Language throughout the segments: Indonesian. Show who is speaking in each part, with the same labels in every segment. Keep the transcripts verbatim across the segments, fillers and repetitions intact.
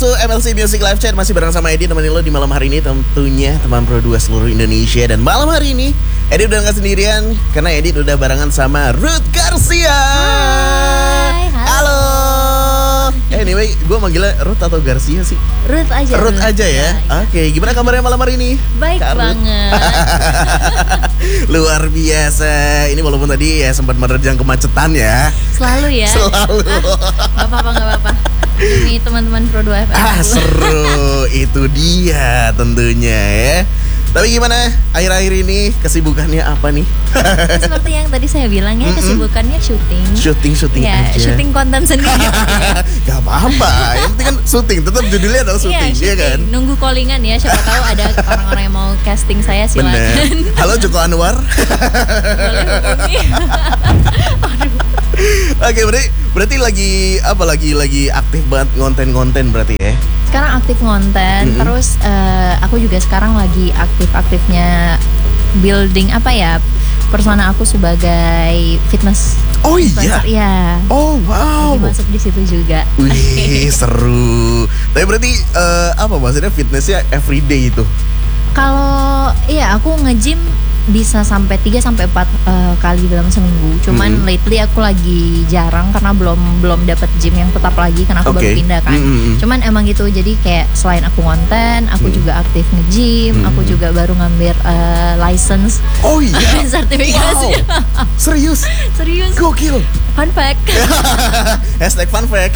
Speaker 1: To M L C Music Live Chat masih bareng sama Edi, temenin lo di malam hari ini tentunya teman Pro dua seluruh Indonesia. Dan malam hari ini Edi udah gak sendirian karena Edi udah barengan sama Ruth Garcia.
Speaker 2: Hai,
Speaker 1: halo. Anyway, gue manggilnya Ruth atau Garcia sih?
Speaker 2: Ruth aja.
Speaker 1: Ruth,
Speaker 2: Ruth
Speaker 1: aja ya.
Speaker 2: ya.
Speaker 1: Oke, okay. Gimana kabarnya malam hari ini?
Speaker 2: Baik
Speaker 1: Kak
Speaker 2: banget.
Speaker 1: Luar biasa. Ini walaupun tadi ya sempat menerjang kemacetan ya.
Speaker 2: Selalu ya.
Speaker 1: Selalu.
Speaker 2: Gak apa-apa, gak apa-apa. Demi teman-teman Pro dua F M.
Speaker 1: Ah, seru. Itu dia tentunya ya. Tapi gimana akhir-akhir ini kesibukannya apa nih?
Speaker 2: Seperti yang tadi saya bilang ya, kesibukannya syuting.
Speaker 1: Syuting-syuting
Speaker 2: ya,
Speaker 1: aja.
Speaker 2: syuting konten sendiri.
Speaker 1: Gak apa-apa. Yang penting kan syuting. Tetap judulnya adalah syuting,
Speaker 2: Iya,
Speaker 1: iya kan?
Speaker 2: Nunggu callingan ya. Siapa tahu ada orang-orang yang mau casting saya, silakan.
Speaker 1: Bener. Halo Joko Anwar.
Speaker 2: Boleh hubungi.
Speaker 1: Oke, berarti berarti lagi apa lagi lagi aktif banget ngonten-ngonten berarti ya?
Speaker 2: Sekarang aktif ngonten,
Speaker 1: Mm-hmm.
Speaker 2: terus uh, aku juga sekarang lagi aktif-aktifnya building apa ya, persona aku sebagai fitness.
Speaker 1: Oh
Speaker 2: influencer.
Speaker 1: iya.
Speaker 2: Iya.
Speaker 1: Oh wow.
Speaker 2: Lagi masuk di situ juga.
Speaker 1: Wih, seru. Tapi berarti eh, apa maksudnya fitnessnya everyday itu?
Speaker 2: Kalau iya aku nge-gym bisa sampai tiga sampai empat uh, kali dalam seminggu. Cuman
Speaker 1: Mm-hmm.
Speaker 2: lately aku lagi jarang karena belum belum dapat gym yang tetap lagi karena aku
Speaker 1: Okay.
Speaker 2: baru pindah kan.
Speaker 1: Mm-hmm.
Speaker 2: Cuman emang gitu, jadi kayak selain aku konten, aku
Speaker 1: Mm.
Speaker 2: juga aktif nge-gym,
Speaker 1: Mm-hmm.
Speaker 2: aku juga baru ngambil uh, license.
Speaker 1: Oh iya.
Speaker 2: Sertifikasi.
Speaker 1: Wow. Serius?
Speaker 2: Serius.
Speaker 1: Gokil.
Speaker 2: Fun fact.
Speaker 1: Hashtag fun fact.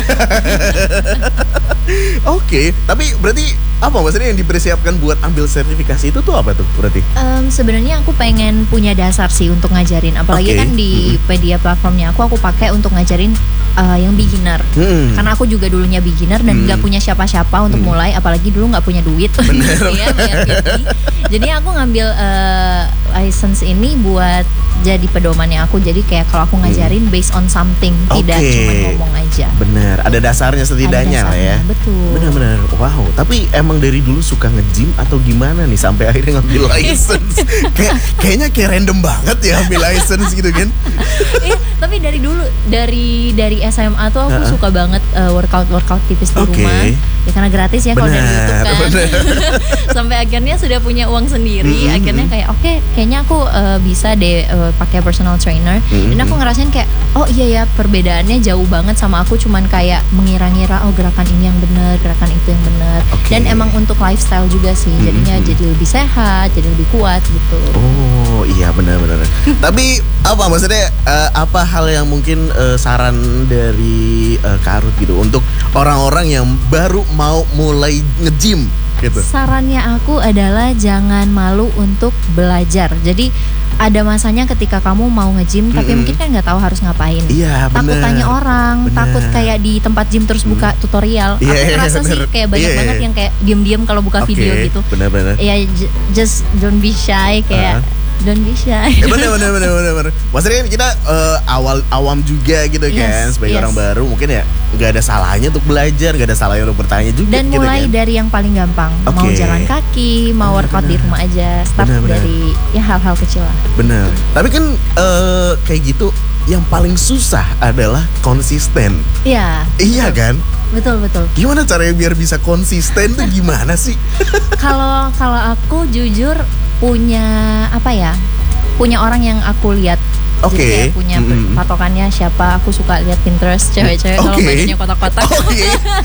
Speaker 1: Oke, tapi berarti apa maksudnya yang dipersiapkan buat ambil sertifikasi itu tuh apa tuh berarti?
Speaker 2: Um, sebenarnya aku pengen punya dasar sih untuk ngajarin, apalagi
Speaker 1: Oke.
Speaker 2: kan di
Speaker 1: Mm-mm.
Speaker 2: media platformnya aku aku pakai untuk ngajarin uh, yang beginner.
Speaker 1: Hmm.
Speaker 2: Karena aku juga dulunya beginner dan nggak
Speaker 1: Hmm.
Speaker 2: punya siapa-siapa untuk
Speaker 1: Hmm.
Speaker 2: mulai, apalagi dulu nggak punya duit. Gitu ya, bayar P T. Jadi aku ngambil uh, license ini buat jadi pedomannya aku. Jadi kayak kalau aku ngajarin based on something, tidak
Speaker 1: Oke.
Speaker 2: cuma ngomong aja.
Speaker 1: Bener, ada dasarnya setidaknya
Speaker 2: Ada
Speaker 1: lah ya.
Speaker 2: dasarnya, betul.
Speaker 1: Benar-benar, wow. Tapi emang dari dulu suka nge-gym atau gimana nih sampai akhirnya ngambil license? Kayak kayaknya kayak random banget ya ambil license gitu kan?
Speaker 2: Eh, tapi dari dulu dari dari S M A tuh aku
Speaker 1: Uh-uh.
Speaker 2: suka banget uh, workout workout tipis di
Speaker 1: Oke.
Speaker 2: rumah. Ya karena gratis ya kalau dari
Speaker 1: Benar,
Speaker 2: YouTube kan.
Speaker 1: benar.
Speaker 2: Sampai akhirnya sudah punya uang sendiri.
Speaker 1: Mm-mm.
Speaker 2: Akhirnya kayak oke, kayaknya aku uh, bisa deh uh, pakai personal trainer.
Speaker 1: Mm-mm.
Speaker 2: Dan aku ngerasain kayak oh iya ya, perbedaannya jauh banget sama aku cuman kayak mengira-ngira oh gerakan ini yang benar, gerakan itu yang benar.
Speaker 1: Oke.
Speaker 2: Dan emang untuk lifestyle juga sih. Jadinya
Speaker 1: Mm-mm.
Speaker 2: jadi lebih sehat, jadi lebih kuat gitu.
Speaker 1: Oh iya benar-benar. Tapi apa maksudnya eh, apa hal yang mungkin eh, saran dari eh, Kak Ruth gitu untuk orang-orang yang baru mau mulai nge-gym gitu?
Speaker 2: Sarannya aku adalah jangan malu untuk belajar. Jadi ada masanya ketika kamu mau nge-gym tapi
Speaker 1: Mm-mm.
Speaker 2: mungkin kan nggak tahu harus ngapain.
Speaker 1: Iya
Speaker 2: Takut
Speaker 1: benar.
Speaker 2: tanya orang,
Speaker 1: Benar.
Speaker 2: takut kayak di tempat gym terus buka tutorial.
Speaker 1: Iya,
Speaker 2: Aku
Speaker 1: iya,
Speaker 2: ngerasa sih
Speaker 1: benar.
Speaker 2: kayak banyak
Speaker 1: Iya,
Speaker 2: banget
Speaker 1: iya.
Speaker 2: yang kayak diem-diem kalau buka
Speaker 1: Oke,
Speaker 2: video gitu.
Speaker 1: benar-benar.
Speaker 2: Ya j- just don't be shy kayak
Speaker 1: Uh-huh.
Speaker 2: don't be shy.
Speaker 1: Ya bener bener bener bener bener. Maksudnya kan kita eh, awal awam juga gitu kan,
Speaker 2: Yes,
Speaker 1: sebagai
Speaker 2: yes.
Speaker 1: orang baru mungkin ya nggak ada salahnya untuk belajar, nggak ada salahnya untuk bertanya juga.
Speaker 2: Dan
Speaker 1: gitu
Speaker 2: mulai
Speaker 1: kan.
Speaker 2: dari yang paling gampang, mau
Speaker 1: Oke.
Speaker 2: jalan kaki, mau
Speaker 1: Oh,
Speaker 2: workout di
Speaker 1: benar.
Speaker 2: rumah aja, start
Speaker 1: Benar, benar.
Speaker 2: dari ya hal-hal kecil lah.
Speaker 1: Bener. Tapi kan eh, kayak gitu, yang paling susah adalah konsisten.
Speaker 2: Iya.
Speaker 1: Iya kan?
Speaker 2: Betul betul.
Speaker 1: Gimana caranya biar bisa konsisten tuh gimana sih?
Speaker 2: Kalau kalau aku jujur punya apa ya? Punya orang yang aku lihat.
Speaker 1: Oke.
Speaker 2: Jadi kayak punya
Speaker 1: Mm-mm.
Speaker 2: patokannya siapa, aku suka lihat Pinterest cewek-cewek kalau
Speaker 1: Oke.
Speaker 2: bajunya kotak-kotak.
Speaker 1: Oke.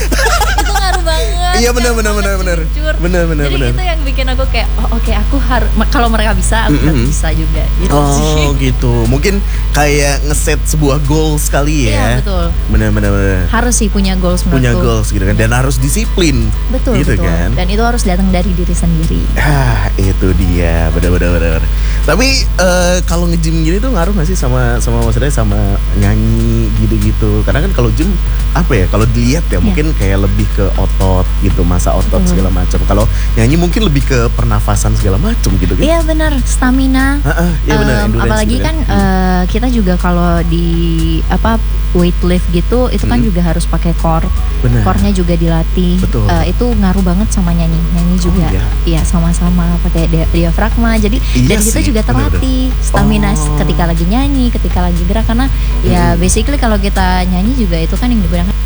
Speaker 2: Itu ngaruh banget.
Speaker 1: Iya, benar,
Speaker 2: ngaruh
Speaker 1: benar,
Speaker 2: banget,
Speaker 1: benar, benar.
Speaker 2: jujur.
Speaker 1: Benar, benar,
Speaker 2: Jadi
Speaker 1: benar.
Speaker 2: itu yang bikin aku kayak oh oke aku harus kalau mereka bisa aku
Speaker 1: Mm-mm.
Speaker 2: harus bisa juga gitu sih.
Speaker 1: Oh gitu. Mungkin kayak ngeset sebuah goals kali ya.
Speaker 2: Iya betul.
Speaker 1: Bener bener bener.
Speaker 2: Harus sih punya goals menurutku.
Speaker 1: Punya goals gitu kan, dan harus disiplin.
Speaker 2: Betul
Speaker 1: gitu
Speaker 2: betul.
Speaker 1: kan.
Speaker 2: Dan itu harus datang dari diri sendiri.
Speaker 1: Ah itu dia, bener bener bener. Tapi eh, kalau nge-gym gini tuh ngaruh gak sih sama sama maksudnya sama nyanyi gitu-gitu? Karena kan kalau gym apa ya? Kalau dilihat ya
Speaker 2: Iya.
Speaker 1: mungkin kayak lebih ke otot gitu, masa otot
Speaker 2: Betul.
Speaker 1: segala macam. Kalau nyanyi mungkin lebih ke pernafasan segala macam gitu kan?
Speaker 2: Iya benar, stamina.
Speaker 1: Ah, ah, iya benar.
Speaker 2: Em,
Speaker 1: endurance
Speaker 2: apalagi
Speaker 1: gitu
Speaker 2: kan
Speaker 1: Hmm.
Speaker 2: eh, kita juga kalau di apa weight lift gitu itu kan
Speaker 1: Hmm.
Speaker 2: juga harus pakai core.
Speaker 1: Benar.
Speaker 2: Core-nya juga dilatih.
Speaker 1: Betul.
Speaker 2: Eh, itu ngaruh banget sama nyanyi. Nyanyi juga
Speaker 1: iya.
Speaker 2: iya sama-sama pakai dia- diafragma. Jadi
Speaker 1: Iya
Speaker 2: dari situ
Speaker 1: sih,
Speaker 2: juga
Speaker 1: benar-benar.
Speaker 2: terlatih stamina
Speaker 1: Oh.
Speaker 2: ketika lagi nyanyi, ketika lagi gerak karena ya
Speaker 1: Hmm.
Speaker 2: basically kalau kita nyanyi juga itu kan yang digunakan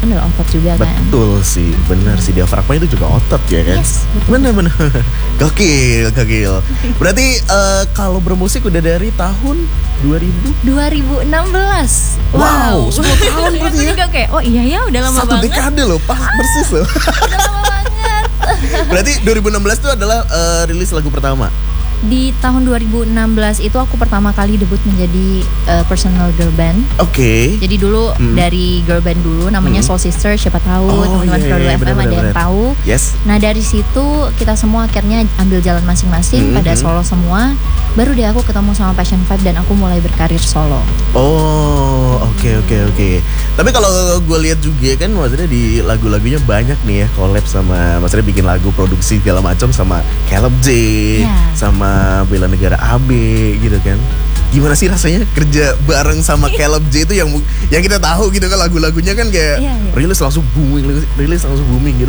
Speaker 2: kan adalah otot juga kan.
Speaker 1: Betul sih, benar sih, diafragma itu juga otot ya kan.
Speaker 2: Yes, betul.
Speaker 1: Benar-benar. Gokil, gokil. Berarti eh, kalau bermusik udah dari tahun dua ribu?
Speaker 2: dua ribu enam belas.
Speaker 1: Wow, sepuluh tahun
Speaker 2: Aku
Speaker 1: berarti ya.
Speaker 2: juga kayak, oh iya ya udah lama
Speaker 1: Satu
Speaker 2: banget.
Speaker 1: dekade loh, pas persis loh.
Speaker 2: Udah lama banget.
Speaker 1: Berarti dua ribu enam belas itu adalah eh, rilis lagu pertama.
Speaker 2: Di tahun dua ribu enam belas itu aku pertama kali debut menjadi uh, personal girl band.
Speaker 1: Oke.
Speaker 2: Jadi dulu
Speaker 1: Hmm.
Speaker 2: dari girl band dulu namanya
Speaker 1: Hmm.
Speaker 2: Soul Sister, siapa tahu
Speaker 1: Oh,
Speaker 2: teman-teman
Speaker 1: iya,
Speaker 2: Produk
Speaker 1: iya,
Speaker 2: F M ada
Speaker 1: benar-benar.
Speaker 2: yang tahu.
Speaker 1: Yes.
Speaker 2: Nah dari situ kita semua akhirnya ambil jalan masing-masing
Speaker 1: Hmm,
Speaker 2: pada
Speaker 1: hmm.
Speaker 2: solo semua. Baru deh aku ketemu sama Passion Five dan aku mulai berkarir solo.
Speaker 1: Oh, oke oke oke. Tapi kalau gue lihat juga kan, maksudnya di lagu-lagunya banyak nih ya collab sama, maksudnya bikin lagu produksi segala macam sama Caleb J,
Speaker 2: Iya.
Speaker 1: sama Bela Negara A B gitu kan. Gimana sih rasanya kerja bareng sama Caleb J itu yang yang kita tahu gitu kan, lagu-lagunya kan kayak
Speaker 2: Iya, iya.
Speaker 1: rilis langsung booming, rilis langsung booming gitu.